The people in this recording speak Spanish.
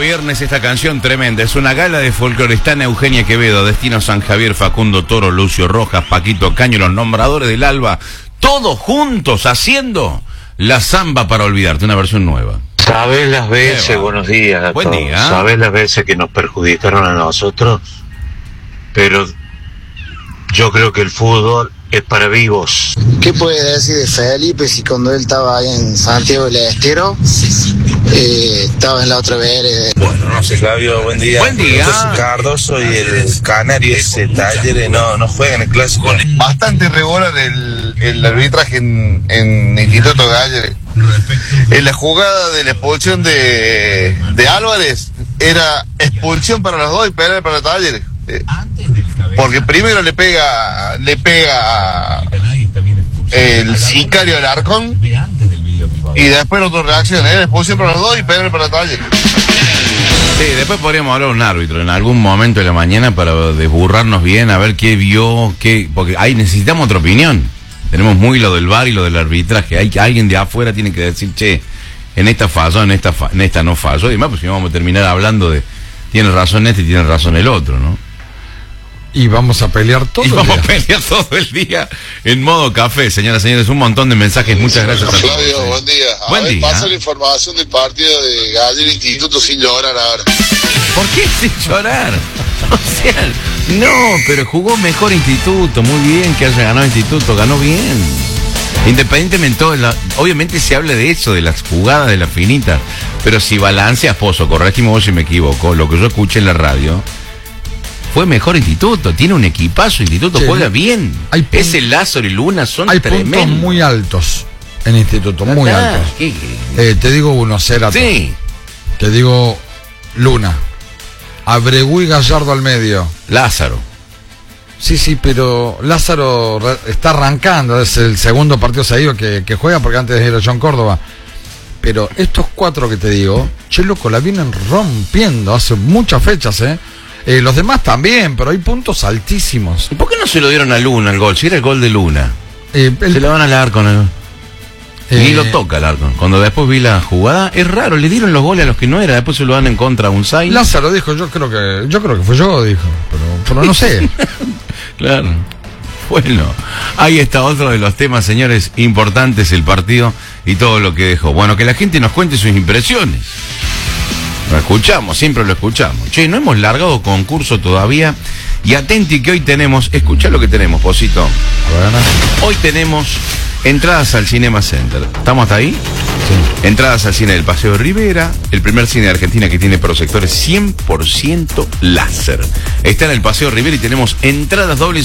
viernes esta canción tremenda. Es una gala de folclore. Están Eugenia Quevedo, Destino San Javier, Facundo Toro, Lucio Rojas, Paquito Caño, los nombradores del Alba. Todos juntos haciendo la samba para olvidarte. Una versión nueva. ¿Sabes las veces, buenos días a Buen todos, día. ¿sabes las veces que nos perjudicaron a nosotros? Pero yo creo que el fútbol es para vivos. ¿Qué puede decir de Felipe si cuando él estaba ahí en Santiago del Estero, estaba en la otra vereda? Bueno, no sé, Flavio, buen día. Buen día. Entonces, Cardoso y el Canario, ese Talleres, no juegan el clásico. Bastante irregular el arbitraje en Instituto Talleres. En la jugada de la expulsión de Álvarez, era expulsión para los dos y penal para Talleres. Porque primero le pega el sicario al Arcón y después otra reacción, expulsión para los dos y penal para Talleres. Sí, después podríamos hablar de un árbitro en algún momento de la mañana para desburrarnos bien, a ver qué vio, porque ahí necesitamos otra opinión. Tenemos muy lo del VAR y lo del arbitraje. Alguien de afuera tiene que decir, che, en esta falló, en esta no falló. Y más, pues si vamos a terminar hablando de, tiene razón este y tiene razón el otro, ¿no? Y vamos a pelear todo el día. Y vamos a pelear todo el día en modo café, señoras y señores. Un montón de mensajes. Muchas gracias a todos. Flavio, buen día. Buen día. Pasa la información del partido de Gallo Instituto sin llorar ahora. ¿Por qué sin llorar? O sea, no, pero jugó mejor Instituto. Muy bien que haya ganado Instituto. Ganó bien. Independientemente, obviamente se habla de eso, de las jugadas, de la finita. Pero si balanceas, Pozo, corregime vos si me equivoco, lo que yo escuché en la radio, fue mejor Instituto, tiene un equipazo, Instituto juega bien. Ese Lázaro y Luna son tremendos. Hay puntos muy altos en Instituto, muy altos. Te digo uno, Cerato. Sí. Te digo Luna. Abregú y Gallardo al medio. Lázaro. Sí, pero Lázaro está arrancando, es el segundo partido seguido que juega, porque antes era John Córdoba. Pero estos cuatro que te digo, che loco, la vienen rompiendo hace muchas fechas, los demás también, pero hay puntos altísimos. ¿Y por qué no se lo dieron a Luna el gol? Si era el gol de Luna. Se lo van al Arcon. Ni lo toca el Arcon. Cuando después vi la jugada, es raro, le dieron los goles a los que no era, después se lo dan en contra a un Sai. Lázaro dijo, yo creo que fue yo, dijo, pero no sé. Claro. Bueno, ahí está otro de los temas, señores, importantes, el partido y todo lo que dejó. Bueno, que la gente nos cuente sus impresiones. Lo escuchamos, siempre lo escuchamos. Che, no hemos largado concurso todavía. Y atenti que hoy tenemos, escuchá lo que tenemos, Posito. Hoy tenemos entradas al Cinema Center. ¿Estamos hasta ahí? Sí. Entradas al cine del Paseo de Rivera, el primer cine de Argentina que tiene proyectores 100% láser. Está en el Paseo de Rivera y tenemos entradas dobles